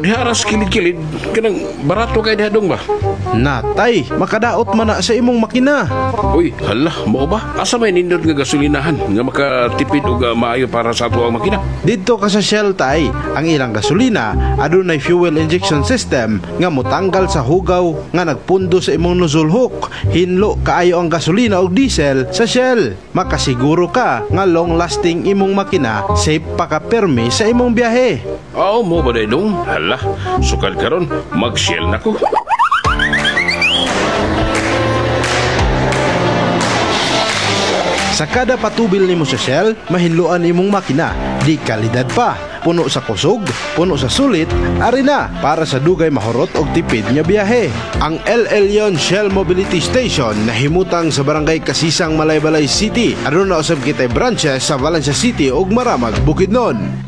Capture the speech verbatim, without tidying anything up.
diharas kilid-kilid, kanang barato kay dihadong ba? Natay, makadaot man na sa imong makina. Uy, hala, mao ba? Asa may nindot nga gasolinahan nga makatipid og ah, maayo para sa ato ang makina? Dito ka sa Shell tay, ang ilang gasolina adunay fuel injection system nga motanggal sa hugaw nga nagpundo sa imong nozzle hook. Hinlo kaayo ang gasolina og diesel sa Shell. Makasiguro ka nga long lasting imong makina, safe pa ka permi sa imong biyahe. Oo, mo ba dong? Hala, sukad karon mag-shell na ko. Sa kada patubil nimo sa Shell, mahinluan imong makina, di kalidad pa, puno sa kusog, puno sa sulit, ari na para sa dugay mahurot og tipid nga biyahe. Ang El Elyon Shell Mobility Station nahimutang sa Barangay Kasisang, Malaybalay City. Aduna usab kitay branches sa Valencia City ug Maramag, Bukidnon.